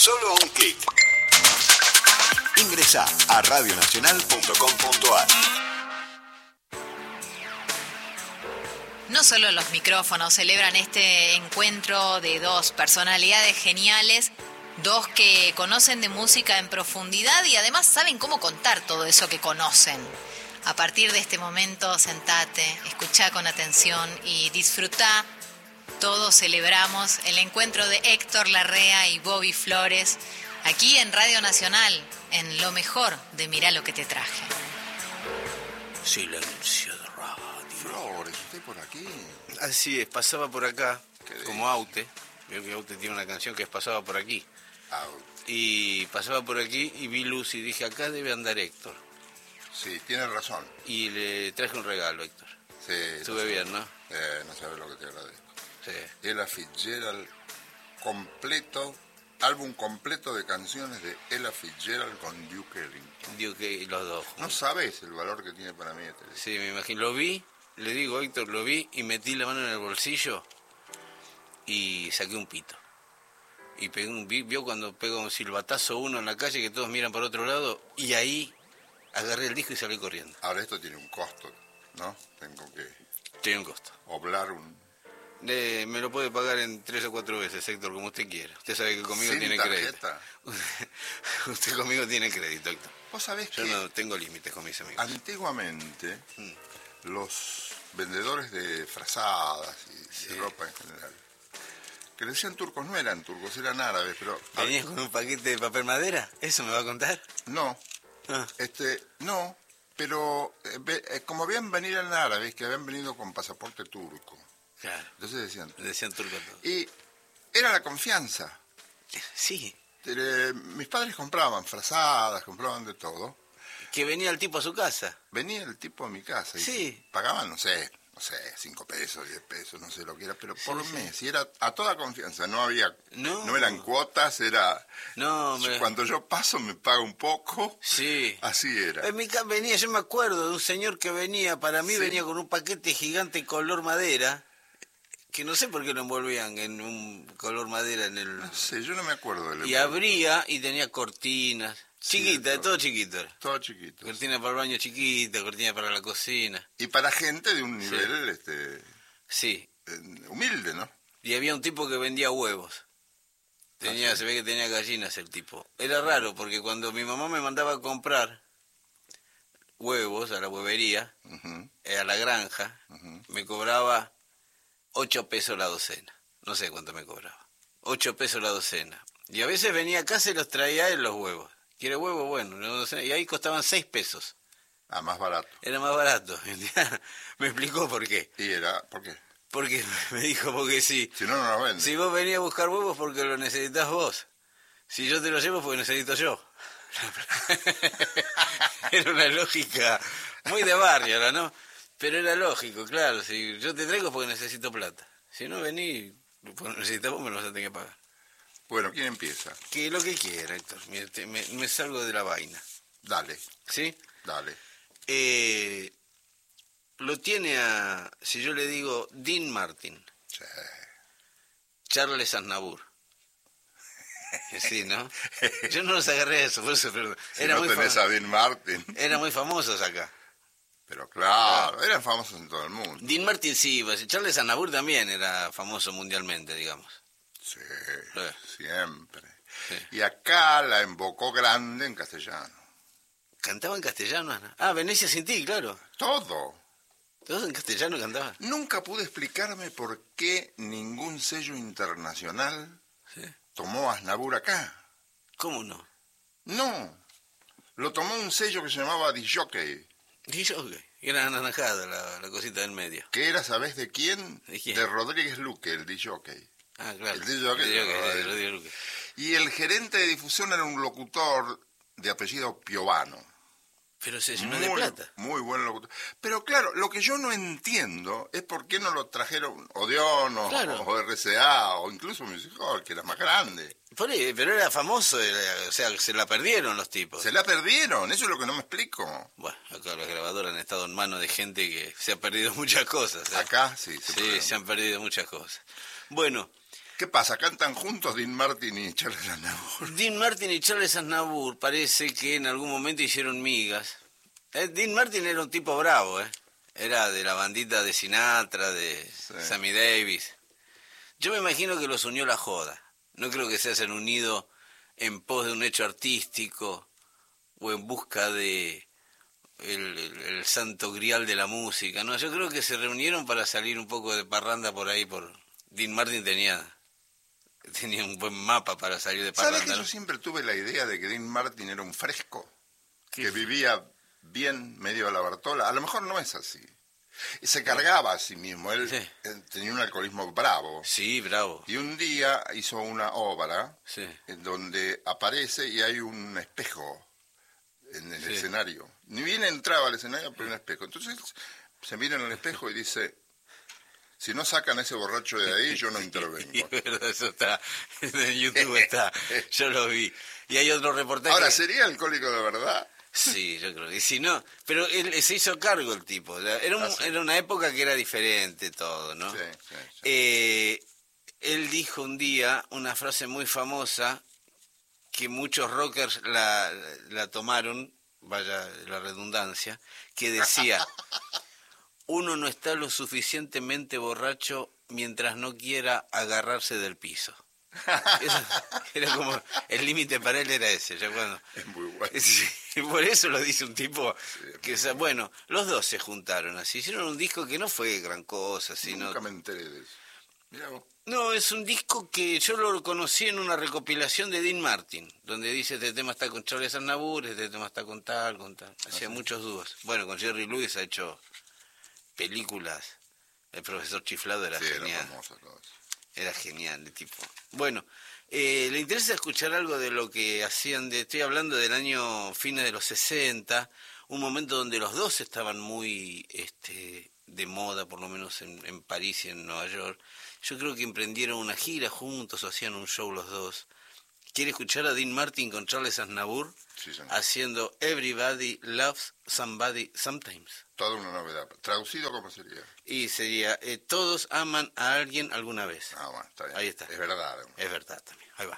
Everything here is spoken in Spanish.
solo a un clic. Ingresa a radionacional.com.ar. No solo los micrófonos celebran este encuentro de dos personalidades geniales, dos que conocen de música en profundidad y además saben cómo contar todo eso que conocen. A partir de este momento, sentate, escuchá con atención y disfrutá. Todos celebramos el encuentro de Héctor Larrea y Bobby Flores aquí en Radio Nacional, en lo mejor de Mirá lo que te traje. Silencio de radio. Flores, ¿usted por aquí? Así es, pasaba por acá, como Aute. Veo que Aute tiene una canción que es Pasaba por aquí. Y pasaba por aquí y vi luz y dije, acá debe andar Héctor. Sí, tiene razón. Y le traje un regalo, Héctor. Sí. Estuve bien, ¿no? No sabes lo que te agradezco. Sí. Ella Fitzgerald completo, álbum completo de canciones de Ella Fitzgerald con Duke Ellington. Duke, los dos. No sabes el valor que tiene para mí este disco. Sí, me imagino. Lo vi, le digo, Héctor, lo vi y metí la mano en el bolsillo y saqué un pito. Y pegué vio cuando pega un silbatazo uno en la calle que todos miran para otro lado y ahí agarré el disco y salí corriendo. Ahora esto tiene un costo, ¿no? Tengo que Tiene un costo. oblar un... Me lo puede pagar en 3 o 4 veces, Héctor, como usted quiera. Usted sabe que conmigo ¿Sin tiene tarjeta? crédito. Usted conmigo tiene crédito, Héctor. Vos sabés Yo que no tengo límites con mis amigos. antiguamente los vendedores de frazadas y de ropa en general, que le decían turcos, no eran turcos, eran árabes, pero... ¿Venías con un paquete de papel madera? ¿Eso me va a contar? No, Ah. no, pero como habían venido en árabes, que habían venido con pasaporte turco, Claro. entonces decían... Decían turco todo. Y era la confianza. Sí. Mis padres compraban frazadas, compraban de todo. Que venía el tipo a su casa. Venía el tipo a mi casa y Sí. pagaban, no sé, 5 pesos, 10 pesos, no sé lo que era, pero por sí. mes, y era a toda confianza, no No. eran cuotas, era... No, hombre. Cuando yo paso me paga un poco, Sí. así era. En mi casa venía, yo me acuerdo de un señor que venía, para mí Sí. venía con un paquete gigante color madera, que no sé por qué lo envolvían en un color madera en el... No sé, yo no me acuerdo del Y abría y tenía cortinas, Sí, chiquitas, todo. todo chiquito. era. todo chiquito. Cortina para el baño chiquita, cortina para la cocina. Y para gente de un nivel Sí. humilde, ¿no? Y había un tipo que vendía huevos. ¿sí? Se ve que tenía gallinas el tipo. Era raro porque cuando mi mamá me mandaba a comprar huevos a la huevería, Ujú, a la granja, ujú. me cobraba 8 pesos la docena. No sé cuánto me cobraba. 8 pesos la docena. Y a veces venía acá, se los traía él los huevos. ¿Quiere huevo? Bueno, una docena. Y ahí costaban 6 pesos. Ah, más barato. Era más barato. Me explicó por qué. Y era, ¿por qué? Porque me dijo, porque sí. Si no, no lo venden. Si vos venís a buscar huevos porque lo necesitas vos. Si yo te lo llevo porque necesito yo. Era una lógica muy de barrio, ¿no? Pero era lógico, claro. Si yo te traigo porque necesito plata. Si no venís porque necesitas vos, me lo vas a tener que pagar. Bueno, ¿quién empieza? Que lo que quiera, Héctor. Me salgo de la vaina. Dale, ¿Sí? dale. Lo tiene si yo le digo, Dean Martin. Sí. Charles Aznavour. Sí, ¿no? Yo no los agarré eso, por eso, pero Si no tenés a Dean Martin. eran muy famosos acá. Pero claro, eran famosos en todo el mundo. Dean Martin sí, pues, Charles Aznavour también era famoso mundialmente, digamos. Sí, Sí. siempre. Sí. Y acá la embocó grande en castellano. ¿Cantaba en castellano, Ana? Ah, Venecia sin ti, claro. Todo. Todos en castellano cantaban. Nunca pude explicarme por qué ningún sello internacional Sí. tomó a Aznavour acá. ¿Cómo no? No, lo tomó un sello que se llamaba Disjockey, Y yo, ok. Era anaranjada la cosita del medio. que era, ¿sabés de quién? ¿De quién? De Rodríguez Luque, el Disjockey. Ah, claro. El disjockey, de Rodríguez Luque. Y el gerente de difusión era un locutor de apellido Piovano. Pero se llenó de plata. Muy buen locutor. Pero claro, lo que yo no entiendo es por qué no lo trajeron Odeón Claro. o RCA o incluso Music Hall, que era más grande. Pero era famoso, o sea, se la perdieron los tipos. Se la perdieron, eso es lo que no me explico. Bueno, acá las grabadoras han estado en manos de gente que se ha perdido muchas cosas. ¿eh? Acá sí. Sí, se han perdido muchas cosas. Bueno, ¿Qué pasa? ¿Cantan juntos Dean Martin y Charles Aznavour? Dean Martin y Charles Aznavour parece que en algún momento hicieron migas. Dean Martin era un tipo bravo, ¿eh? Era de la bandita de Sinatra, de Sammy Davis. Yo me imagino que los unió la joda. No creo que se hayan unido en pos de un hecho artístico o en busca de el santo grial de la música. No, yo creo que se reunieron para salir un poco de parranda por ahí. Dean Martin tenía un buen mapa para salir de parranda. ¿Sabes que ¿no? yo siempre tuve la idea de que Dean Martin era un fresco? ¿Qué? Que vivía bien medio a la Bartola. A lo mejor no es así. Y se cargaba a sí mismo. Él tenía un alcoholismo bravo. Sí, bravo. Y un día hizo una obra en donde aparece y hay un espejo en el escenario. Ni bien entraba al escenario, pero un espejo. Entonces se mira en el espejo y dice: si no sacan a ese borracho de ahí, yo no intervengo. Y es verdad, eso está, en YouTube está, yo lo vi. Y hay otro reportaje. Ahora, ¿sería alcohólico de verdad? Sí, yo creo que si no, pero él se hizo cargo el tipo. Era una época que era diferente todo, ¿no? Sí. Él dijo un día una frase muy famosa que muchos rockers la tomaron, vaya la redundancia, que decía: uno no está lo suficientemente borracho mientras no quiera agarrarse del piso. Eso era como, el límite para él era ese. Ya cuando, Es muy bueno. sí, por eso lo dice un tipo que, bueno, los dos se juntaron así, hicieron un disco que no fue gran cosa, sino... Nunca me enteré de eso. Mirá vos. No, es un disco que yo lo conocí en una recopilación de Dean Martin, donde dice: este tema está con Charles Aznavour, este tema está con tal. Hacía muchos dúos. Bueno, con Jerry Lewis ha hecho películas. El profesor Chiflado era genial. Era famoso todo eso. Era genial el tipo. Bueno, ¿le interesa escuchar algo de lo que hacían? Estoy hablando del año fines de los 60, un momento donde los dos estaban muy de moda, por lo menos en París y en Nueva York. Yo creo que emprendieron una gira juntos, o hacían un show los dos. ¿Quiere escuchar a Dean Martin con Charles Aznavour? Sí, señor. Haciendo Everybody Loves Somebody Sometimes. Toda una novedad. ¿Traducido cómo sería? Y sería, todos aman a alguien alguna vez. Ah, bueno, está bien. Ahí está. Es verdad. Es verdad también. Ahí va.